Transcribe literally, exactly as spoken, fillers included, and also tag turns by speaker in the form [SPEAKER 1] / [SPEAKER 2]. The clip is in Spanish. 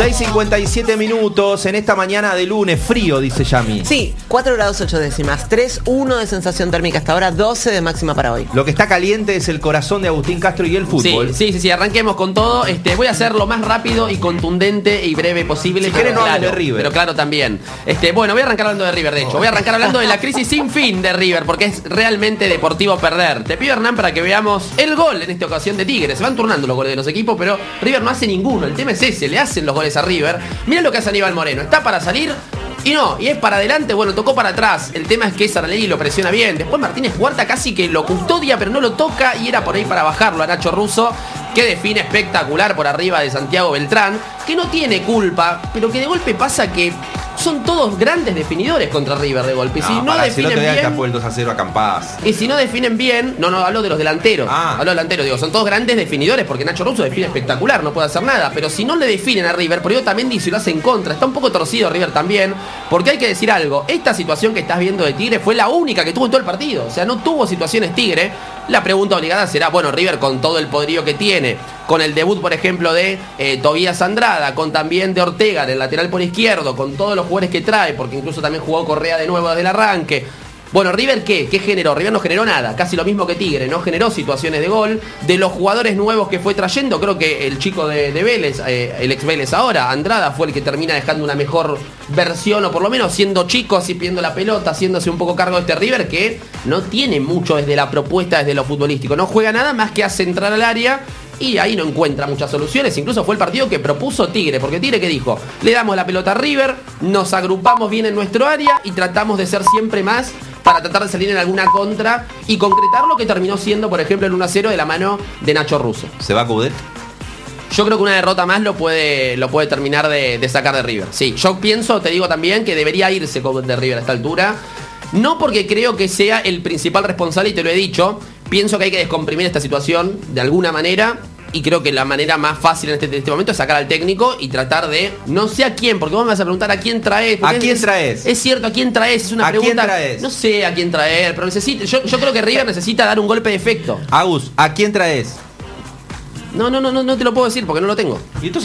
[SPEAKER 1] seis cincuenta y siete minutos en esta mañana de lunes, frío, dice Yami.
[SPEAKER 2] Sí, cuatro grados ocho décimas, tres uno de sensación térmica hasta ahora, doce de máxima para hoy.
[SPEAKER 1] Lo que está caliente es el corazón de Agustín Castro y el fútbol.
[SPEAKER 3] Sí, sí, sí, sí, arranquemos con todo. Este, voy a ser lo más rápido y contundente y breve posible.
[SPEAKER 1] Si querés no hables de River.
[SPEAKER 3] Pero claro, también. Este, bueno, voy a arrancar hablando de River, de hecho. Voy a arrancar hablando de la crisis sin fin de River, porque es realmente deportivo perder. Te pido, Hernán, para que veamos el gol en esta ocasión de Tigre. Se van turnando los goles de los equipos, pero River no hace ninguno. El tema es ese, le hacen los goles a River. Mirá lo que hace Aníbal Moreno. Está para salir y no, y es para adelante, bueno, tocó para atrás. El tema es que Saralegui lo presiona bien. Después Martínez Huerta casi que lo custodia, pero no lo toca, y era por ahí para bajarlo a Nacho Russo, que define espectacular por arriba de Santiago Beltrán, que no tiene culpa, pero que de golpe pasa que son todos grandes definidores contra River de golpe.
[SPEAKER 1] No,
[SPEAKER 3] si no
[SPEAKER 1] para,
[SPEAKER 3] definen
[SPEAKER 1] si no te
[SPEAKER 3] bien,
[SPEAKER 1] está dos a cero a Campás.
[SPEAKER 3] y si no definen bien, no, no, hablo de los delanteros.
[SPEAKER 1] Ah.
[SPEAKER 3] Hablo de delanteros, digo, son todos grandes definidores, porque Nacho Russo define espectacular, no puede hacer nada. Pero si no le definen a River, por ello también dice, lo hace en contra. Está un poco torcido River también, porque hay que decir algo. Esta situación que estás viendo de Tigre fue la única que tuvo en todo el partido. O sea, no tuvo situaciones Tigre. La pregunta obligada será, bueno, River con todo el poderío que tiene, con el debut, por ejemplo, de eh, Tobías Andrada, con también de Ortega, del lateral por izquierdo, con todos los jugadores que trae, porque incluso también jugó Correa de nuevo desde el arranque. Bueno, ¿River qué? ¿Qué generó? River no generó nada, casi lo mismo que Tigre, no generó situaciones de gol. De los jugadores nuevos que fue trayendo, creo que el chico de, de Vélez, eh, el ex Vélez ahora, Andrada, fue el que termina dejando una mejor versión, o por lo menos siendo chico, así pidiendo la pelota, haciéndose un poco cargo de este River, que no tiene mucho desde la propuesta, desde lo futbolístico. No juega nada más que hace entrar al área, y ahí no encuentra muchas soluciones. Incluso fue el partido que propuso Tigre, porque Tigre, que dijo, le damos la pelota a River, nos agrupamos bien en nuestro área y tratamos de ser siempre más para tratar de salir en alguna contra y concretar lo que terminó siendo, por ejemplo, el uno a cero de la mano de Nacho Russo.
[SPEAKER 1] ¿Se va a Coudet?
[SPEAKER 3] Yo creo que una derrota más lo puede, lo puede terminar de, de sacar de River. Sí, yo pienso, te digo también, que debería irse Coudet de River a esta altura. No porque creo que sea el principal responsable, y te lo he dicho. Pienso que hay que descomprimir esta situación de alguna manera, y creo que la manera más fácil en este, en este momento es sacar al técnico y tratar de, no sé a quién, porque vos me vas a preguntar a quién traes.
[SPEAKER 1] ¿A quién
[SPEAKER 3] es,
[SPEAKER 1] traes?
[SPEAKER 3] Es cierto, ¿a quién traes? Es una
[SPEAKER 1] ¿A
[SPEAKER 3] pregunta.
[SPEAKER 1] quién traes?
[SPEAKER 3] No sé a quién traer, pero necesita, yo, yo creo que River necesita dar un golpe de efecto.
[SPEAKER 1] Agus, ¿a quién traes?
[SPEAKER 3] No, no, no, no, no te lo puedo decir porque no lo tengo.
[SPEAKER 1] ¿Y entonces